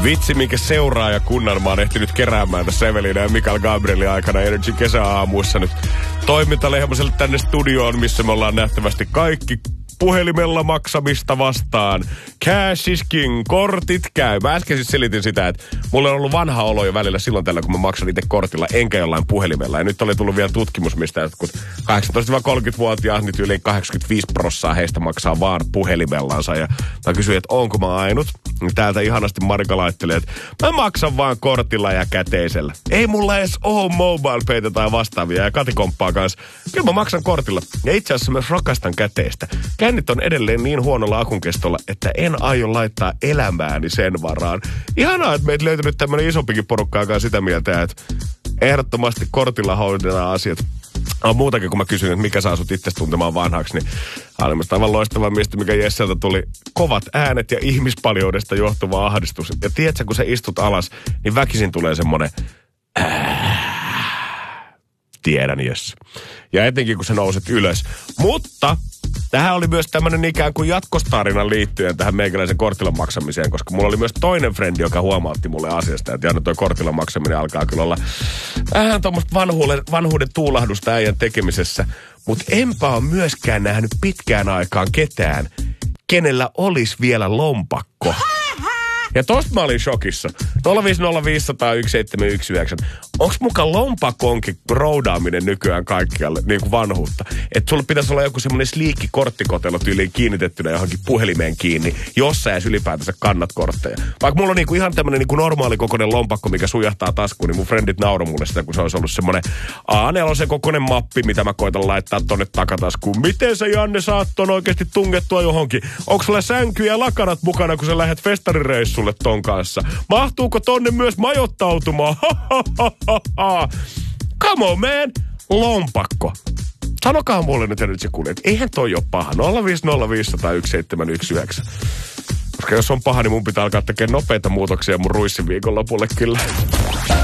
Vitsi, minkä seuraaja kunnan mä oon ehtinyt keräämään tässä Evelina ja Mikael Gabrielin aikana Energy kesäaamuissa nyt toimintalehmoiselle tänne studioon, missä me ollaan nähtävästi kaikki puhelimella maksamista vastaan. Cash is king, kortit käy. Mä äsken siis selitin sitä, että mulla on ollut vanha olo jo välillä silloin tällä, kun mä maksan itse kortilla, enkä jollain puhelimella. Ja nyt oli tullut vielä tutkimus, mistä että kun 18-30-vuotiaat, niin yli 85% heistä maksaa vaan puhelimellansa. Ja mä kysyin, että onko mä ainut. Täältä ihanasti Marika laitteli, että mä maksan vaan kortilla ja käteisellä. Ei mulla edes oo mobile paytä tai vastaavia. Ja Kati komppaa kanssa. Kyllä mä maksan kortilla. Ja itse asiassa myös rakastan käteistä. Kännit on edelleen niin huonolla akunkestolla, että en aio laittaa elämääni sen varaan. Ihanaa, että meitä löytynyt tämmönen isompikin porukka, joka on sitä mieltä, että ehdottomasti kortilla hoidetaan asiat. On muutakin, kun mä kysyin, että mikä saa sut itse tuntemaan vanhaksi, niin oli musta aivan loistava miestä, mikä Jesseltä tuli. Kovat äänet ja ihmispaljoudesta johtuva ahdistus. Ja tiedätkö, kun sä istut alas, niin väkisin tulee semmonen tiedän, Jesse. Ja etenkin, kun sä nouset ylös. Mutta tähän oli myös tämmönen ikään kuin jatkostarina liittyen tähän meikäläisen kortilla maksamiseen, koska mulla oli myös toinen frendi, joka huomautti mulle asiasta, että Janne, toi kortilla maksaminen alkaa kyllä olla vähän tuommoista vanhuuden tuulahdusta äijän tekemisessä. Mutta enpä ole myöskään nähnyt pitkään aikaan ketään, kenellä olisi vielä lompakko. Ja tosta mä olin shokissa. 050501719. Onks mukaan lompakonkin roudaaminen nykyään kaikkialle niin kuin vanhuutta? Että sulla pitäisi olla joku semmonen sliikki korttikotelo tyyliin kiinnitettynä johonkin puhelimeen kiinni, jossa edes ylipäätänsä kannat kortteja. Vaikka mulla on niinku ihan tämmönen niinku normaali kokoinen lompakko, mikä sujahtaa taskuun, niin mun frendit nauroi mulle sitä, kun se olisi ollut semmonen A4 kokoinen mappi, mitä mä koitan laittaa tonne takataskuun. Miten sä, Janne, saat ton oikeesti tungettua johonkin? Onks sulla sänky ja lakanat mukana, kun sä lähdet festarireissulle ton kanssa? Mahtuuko tonne myös majoittautumaan? Come on, man! Lompakko. Sanokaa mulle nyt Energy Kuljet, eihän toi ole paha. 050501719. Koska jos on paha, niin mun pitää alkaa tekemään nopeita muutoksia mun ruissin viikonlopulle kyllä.